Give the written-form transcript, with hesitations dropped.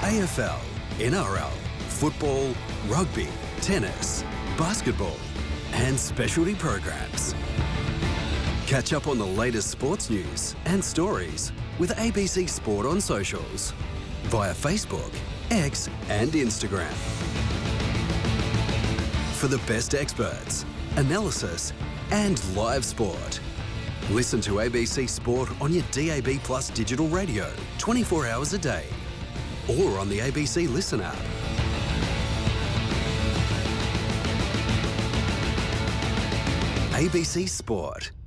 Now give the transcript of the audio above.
AFL, NRL, football, rugby, tennis, basketball and specialty programs. Catch up on the latest sports news and stories with ABC Sport on socials via Facebook, X and Instagram. For the best experts, analysis and live sport. Listen to ABC Sport on your DAB Plus digital radio 24 hours a day or on the ABC Listen app. ABC Sport.